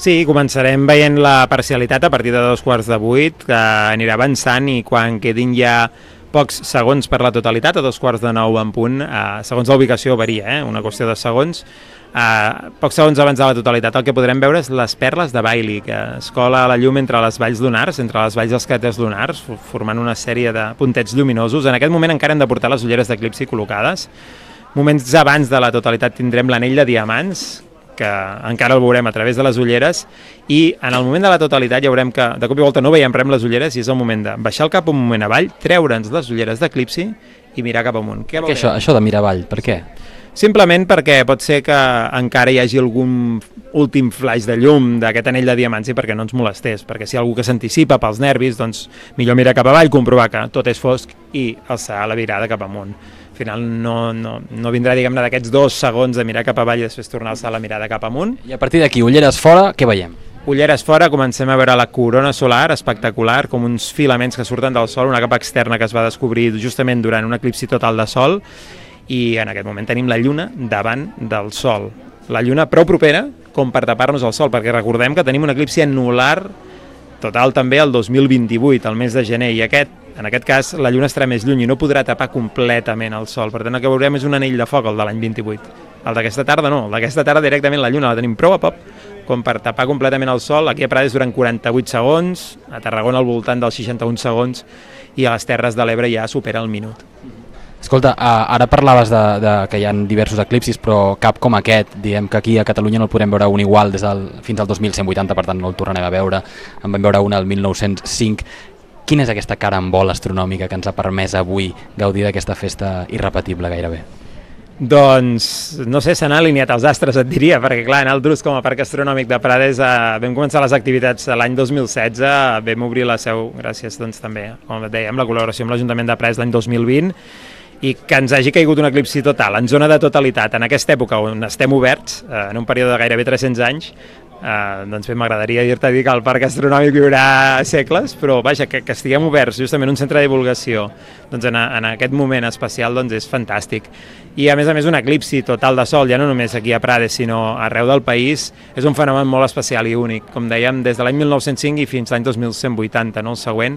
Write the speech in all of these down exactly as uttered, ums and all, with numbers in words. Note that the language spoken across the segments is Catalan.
Sí, començarem veient la parcialitat a partir de dos quarts de vuit, que anirà avançant i quan quedin ja pocs segons per la totalitat, a dos quarts de nou en punt, eh, segons la ubicació varia, eh, una qüestió de segons, eh, pocs segons abans de la totalitat el que podrem veure és les perles de Bailey, que es cola la llum entre les valls lunars, entre les valls dels cràters lunars, formant una sèrie de puntets lluminosos. En aquest moment encara hem de portar les ulleres d'eclipsi col·locades. Moments abans de la totalitat tindrem l'anell de diamants, que encara el veurem a través de les ulleres, i en el moment de la totalitat ja veurem que de cop i volta no veiem res amb les ulleres i és el moment de baixar el cap un moment avall, treure'ns les ulleres d'eclipsi i mirar cap amunt. Què Què això, això de mirar avall, per què? Simplement perquè pot ser que encara hi hagi algun últim flaix de llum d'aquest anell de diamants i perquè no ens molestés, perquè si hi ha algú que s'anticipa pels nervis, doncs millor mirar cap avall, comprovar que tot és fosc i alçar la mirada cap amunt. Al final no, no, no vindrà, diguem-ne, d'aquests dos segons de mirar cap avall i després tornar a alçar la mirada cap amunt. I a partir d'aquí, ulleres fora, què veiem? Ulleres fora, comencem a veure la corona solar espectacular, com uns filaments que surten del sol, una capa externa que es va descobrir justament durant un eclipsi total de sol, i en aquest moment tenim la lluna davant del sol. La lluna prou propera com per tapar-nos el sol, perquè recordem que tenim un eclipsi anular total també el dos mil vint-i-vuit, el mes de gener, i aquest, en aquest cas la lluna estarà més lluny i no podrà tapar completament el sol. Per tant, el que veurem és un anell de foc, el de l'any vint-i-vuit. El d'aquesta tarda no, el d'aquesta tarda directament la lluna la tenim prou a poc com per tapar completament el sol. Aquí a Prades durant quaranta-vuit segons, a Tarragona al voltant dels seixanta-un segons i a les Terres de l'Ebre ja supera el minut. Escolta, ara parlaves de, de que hi ha diversos eclipsis, però cap com aquest, diem que aquí a Catalunya no el podrem veure un igual des del, fins al dos mil cent vuitanta, per tant no el tornarem a veure. En vam veure un al mil nou-cents cinc. Quina és aquesta carambol astronòmica que ens ha permès avui gaudir d'aquesta festa irrepetible gairebé? Doncs, no sé, s'han alineat els astres, et diria, perquè clar, en el Drus com a Parc Astronòmic de Prades eh, vam començar les activitats l'any dos mil setze, vam obrir la seu, gràcies doncs també, com et dèiem, la col·laboració amb l'Ajuntament de Prades l'any dos mil vint, i que ens hagi caigut un eclipsi total, en zona de totalitat, en aquesta època on estem oberts, eh, en un període de gairebé tres-cents anys, eh, doncs bé, m'agradaria dir-te dir que el Parc Astronòmic viurà segles, però vaja, que, que estiguem oberts, justament un centre de divulgació, doncs en, a, en aquest moment especial doncs és fantàstic. I a més a més un eclipsi total de sol, ja no només aquí a Prades, sinó arreu del país, és un fenomen molt especial i únic. Com dèiem, des de l'any mil nou-cents cinc i fins l'any dos mil cent vuitanta, no? El següent.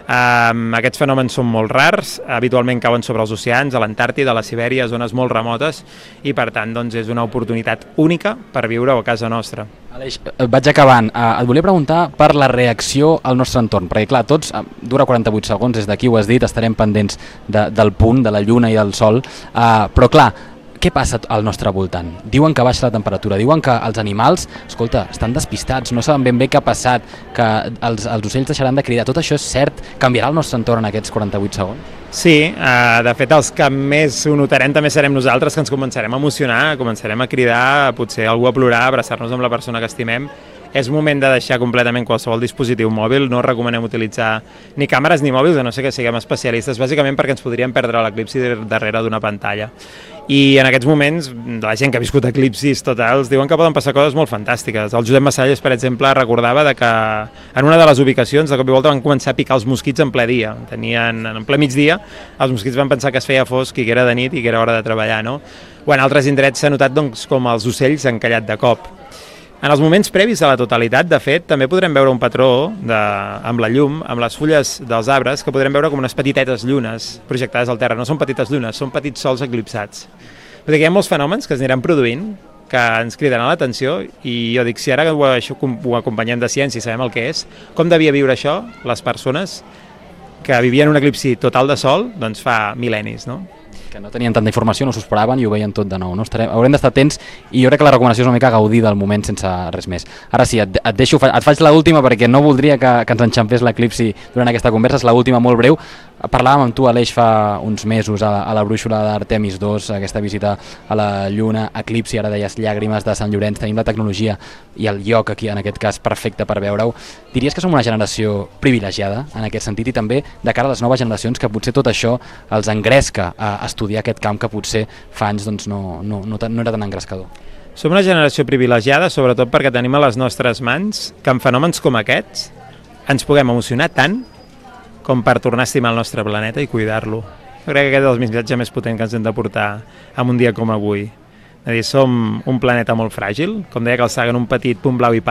Um, aquests fenòmens són molt rars, habitualment cauen sobre els oceans, a l'Antàrtida, a la Sibèria, zones molt remotes, i per tant doncs, és una oportunitat única per viure a casa nostra. Aleix, vaig acabant. Uh, et volia preguntar per la reacció al nostre entorn, perquè clar, tots, uh, dura quaranta-vuit segons, des d'aquí ho has dit, estarem pendents de, del punt, de la lluna i del sol, uh, però clar, què passa al nostre voltant? Diuen que baixa la temperatura, diuen que els animals, escolta, estan despistats, no saben ben bé què ha passat, que els, els ocells deixaran de cridar. Tot això és cert? Canviarà el nostre entorn en aquests quaranta-vuit segons? Sí, eh, de fet els que més ho notarem també serem nosaltres, que ens començarem a emocionar, començarem a cridar, potser algú a plorar, a abraçar-nos amb la persona que estimem. És moment de deixar completament qualsevol dispositiu mòbil, no recomanem utilitzar ni càmeres ni mòbils, a no ser que siguem especialistes, bàsicament perquè ens podríem perdre l'eclipsi darrere d'una pantalla. I en aquests moments, la gent que ha viscut eclipsis totals diuen que poden passar coses molt fantàstiques. El Josep Massalles, per exemple, recordava de que en una de les ubicacions de cop i volta van començar a picar els mosquits en ple dia. Tenien, en ple migdia, els mosquits van pensar que es feia fosc i que era de nit i que era hora de treballar, no? O en altres indrets s'ha notat doncs, com els ocells han callat de cop. En els moments previs a la totalitat, de fet, també podrem veure un patró de, amb la llum, amb les fulles dels arbres, que podrem veure com unes petitetes llunes projectades al terra. No són petites llunes, són petits sols eclipsats. Però hi ha molts fenòmens que es aniran produint, que ens cridaran l'atenció, i jo dic, si ara ho, això, ho acompanyem de ciència i sabem el que és, com devia viure això les persones que vivien un eclipsi total de sol doncs fa mil·lennis, no? Que no tenien tanta informació, no s'ho esperaven i ho veien tot de nou. No? Estarem, haurem d'estar atents i jo crec que la recomanació és una mica gaudir del moment sense res més. Ara sí, et, et, deixo, et faig l'última perquè no voldria que, que ens enxampés l'eclipsi durant aquesta conversa, és l'última molt breu. Parlàvem amb tu, Aleix, fa uns mesos a, a la brúixola d'Artemis dos, aquesta visita a la Lluna, eclipsi, ara deies llàgrimes de Sant Llorenç, tenim la tecnologia i el lloc aquí, en aquest cas, perfecte per veure-ho. Diries que som una generació privilegiada en aquest sentit i també de cara a les noves generacions que potser tot això els engresca a estudiar aquest camp que potser fa anys doncs, no, no, no, no era tan engrescador? Som una generació privilegiada, sobretot perquè tenim a les nostres mans que en fenòmens com aquests ens puguem emocionar tant com per tornar a estimar el nostre planeta i cuidar-lo. Jo crec que aquest és el missatge més potent que ens hem de portar en un dia com avui. És a dir, som un planeta molt fràgil, com deia Carl Sagan, un petit punt blau i